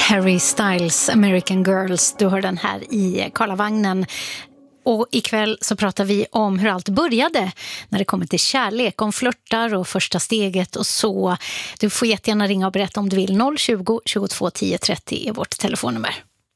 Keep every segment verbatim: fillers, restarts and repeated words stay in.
Harry Styles, American Girls. Du hör den här i Karlavagnen. Och ikväll så pratar vi om hur allt började när det kommer till kärlek, om flörtar och första steget och så. Du får jättegärna ringa och berätta om du vill. noll tjugo, tjugotvå, tio, trettio är vårt telefonnummer.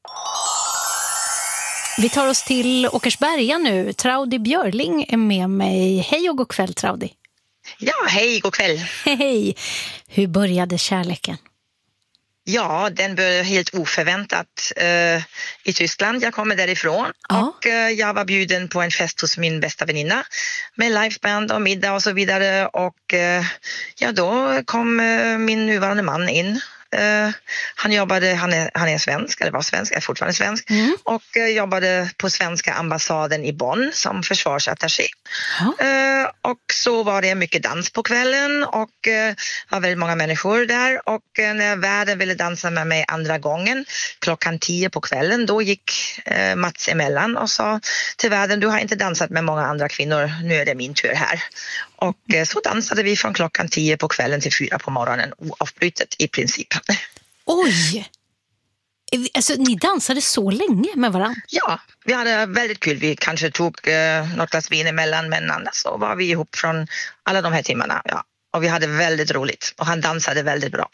Vi tar oss till Åkersberga nu. Traudi Björling är med mig. Hej och god kväll, Traudi. Ja, hej, god kväll. Hej. Hur började kärleken? Ja, den började helt oförväntat uh, i Tyskland. Jag kommer därifrån ja. och uh, jag var bjuden på en fest hos min bästa väninna med liveband och middag och så vidare. Och uh, ja, då kom uh, min nuvarande man in. Uh, han jobbade, han är, han är svensk, eller var svensk, är fortfarande svensk. Mm. Och uh, jobbade på svenska ambassaden i Bonn som försvarsattaché. Ja. Uh, och så var det mycket dans på kvällen och uh, var väldigt många människor där. Och uh, när världen ville dansa med mig andra gången, klockan tio på kvällen, då gick uh, Mats emellan och sa till världen: du har inte dansat med många andra kvinnor, nu är det min tur här. Och uh, så dansade vi från klockan tio på kvällen till fyra på morgonen, oavbrutet i princip. Oj! Alltså, ni dansade så länge med varandra? Ja, vi hade väldigt kul. Vi kanske tog eh, något glas vin emellan, men annars så var vi ihop från alla de här timmarna. Ja. Och vi hade väldigt roligt. Och han dansade väldigt bra.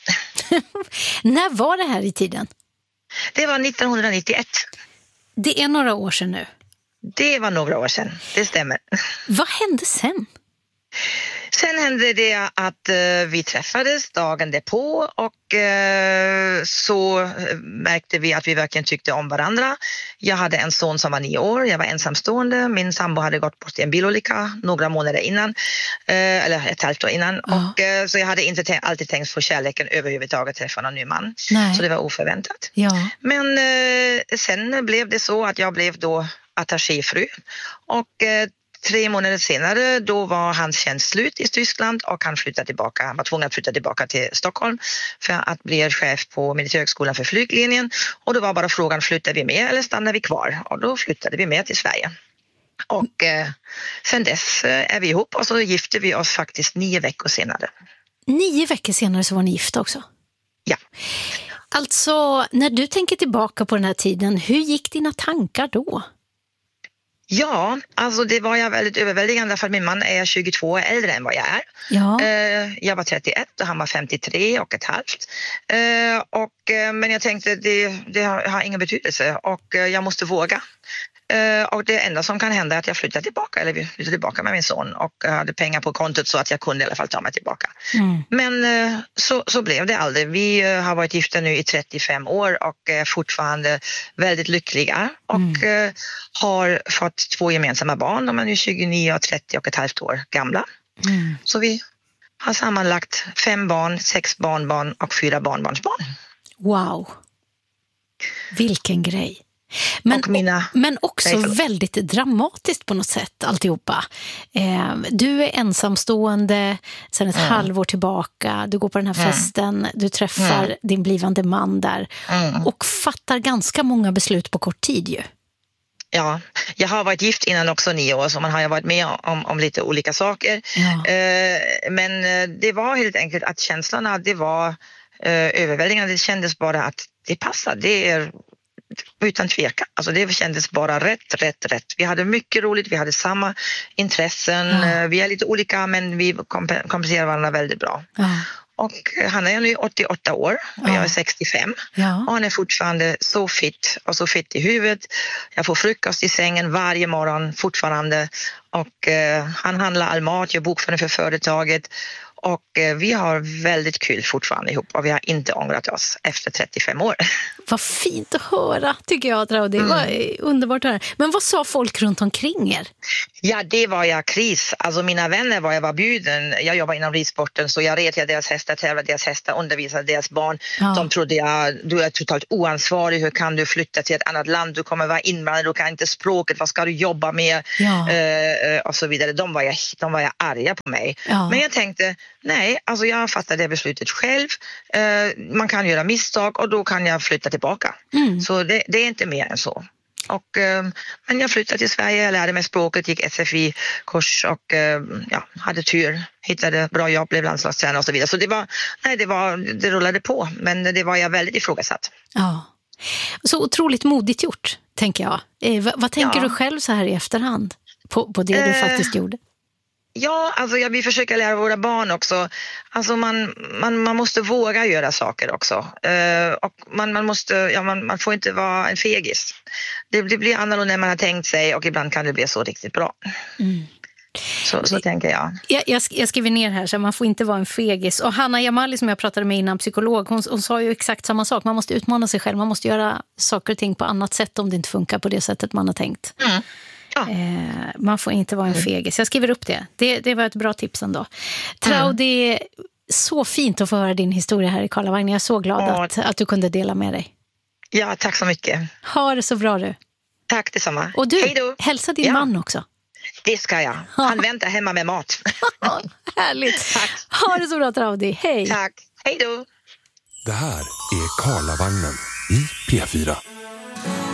När var det här i tiden? Det var nittonhundranittioett. Det är några år sedan nu. Det var några år sedan, det stämmer. Vad hände sen? Sen hände det att uh, vi träffades dagen därpå och uh, så märkte vi att vi verkligen tyckte om varandra. Jag hade en son som var nio år, jag var ensamstående. Min sambo hade gått bort i en bilolycka några månader innan, uh, eller ett halvt år innan. Ja. Och, uh, så jag hade inte t- alltid tänkt få kärleken överhuvudtaget träffa någon ny man. Nej. Så det var oförväntat. Ja. Men uh, sen blev det så att jag blev då attachéfru och uh, Tre månader senare då var hans tjänst slut i Tyskland och han flyttade tillbaka. Han var tvungen att flytta tillbaka till Stockholm för att bli chef på Militärhögskolan för flyglinjen. Och då var bara frågan: flyttar vi med eller stannar vi kvar? Och då flyttade vi med till Sverige. Och eh, sen dess eh, är vi ihop och så gifte vi oss faktiskt nio veckor senare. Nio veckor senare så var ni gifta också? Ja. Alltså, när du tänker tillbaka på den här tiden, hur gick dina tankar då? Ja, alltså det var jag väldigt överväldigande för min man är tjugotvå år äldre än vad jag är. Ja. Jag var trettioett och han var femtiotre och ett halvt. Och, men jag tänkte det, det har ingen betydelse och jag måste våga. Och det enda som kan hända är att jag flyttar tillbaka eller vi flyttar tillbaka med min son och hade pengar på kontot så att jag kunde i alla fall ta mig tillbaka. Mm. Men så, så blev det aldrig. Vi har varit gifta nu i trettiofem år och är fortfarande väldigt lyckliga och mm. har fått två gemensamma barn. De är nu tjugonio och trettio och ett halvt år gamla. Mm. Så vi har sammanlagt fem barn, sex barnbarn och fyra barnbarnsbarn. Wow! Vilken grej! Men, mina, men också väldigt dramatiskt på något sätt alltihopa. Eh, du är ensamstående sedan ett mm. halvår tillbaka. Du går på den här mm. festen. Du träffar mm. din blivande man där. Mm. Och fattar ganska många beslut på kort tid ju. Ja, jag har varit gift innan också nio år så man har ju varit med om, om lite olika saker. Ja. Eh, men det var helt enkelt att känslorna, det var eh, överväldigande. Det kändes bara att det passar. Det är utan tvekan. Alltså det kändes bara rätt, rätt, rätt. Vi hade mycket roligt, vi hade samma intressen. Ja. Vi är lite olika men vi kompenserar varandra väldigt bra. Ja. Och han är nu åttioåtta år och ja. jag är sextiofem. Ja. Och han är fortfarande så fit och så fit i huvudet. Jag får frukost i sängen varje morgon fortfarande. Och eh, han handlar all mat, gör bokföring för företaget. Och eh, vi har väldigt kul fortfarande ihop och vi har inte ångrat oss efter trettiofem år. Vad fint att höra tycker jag, Traudi. Det var mm. underbart att höra. Men vad sa folk runt omkring er? Ja, det var jag kris. Alltså mina vänner var jag var bjuden. Jag jobbar inom ridsporten så jag red till deras hästar, tävlade deras hästar, undervisade deras barn. Ja. De trodde jag, du är totalt oansvarig. Hur kan du flytta till ett annat land? Du kommer vara invandrare, du kan inte språket. Vad ska du jobba med? Ja. Uh, och så vidare. De var jag, de var jag arga på mig. Ja. Men jag tänkte, nej, alltså jag fattade det beslutet själv. Uh, man kan göra misstag och då kan jag flytta tillbaka. Mm. Så det, det är inte mer än så. Och, eh, men jag flyttade till Sverige, jag lärde mig språket, gick S F I-kurs och eh, ja, hade tur, hittade bra jobb, blev landslagstränare och så vidare. Så det var, nej, det var, det rullade på, men det var jag väldigt ifrågasatt. Ja, så otroligt modigt gjort, tänker jag. Eh, vad, vad tänker ja. du själv så här i efterhand på, på det du eh, faktiskt gjorde? Ja, alltså jag, vi försöker lära våra barn också. Alltså man, man, man måste våga göra saker också. Uh, och man, man, måste, ja, man, man får inte vara en fegis. Det, det blir annorlunda när man har tänkt sig och ibland kan det bli så riktigt bra. Mm. Så, så tänker jag. jag. Jag jag skriver ner här så man får inte vara en fegis. Och Hanna Jamali som jag pratade med innan, psykolog, hon, hon sa ju exakt samma sak. Man måste utmana sig själv, man måste göra saker och ting på annat sätt om det inte funkar på det sättet man har tänkt. Mm. Ja. Eh, man får inte vara en fegis. Jag skriver upp det. Det, det var ett bra tips ändå. Trau, mm. det är så fint att få höra din historia här i Karlavagnen. Jag är så glad ja. att, att du kunde dela med dig. Ja, tack så mycket. Ha det så bra du. Tack detsamma. Och du, hälsa din ja. man också. Det ska jag. Han ja. väntar hemma med mat. Härligt. Tack. Ha det så bra, Traudi. Hej. Tack. Hej då. Det här är Karlavagnen i P fyra.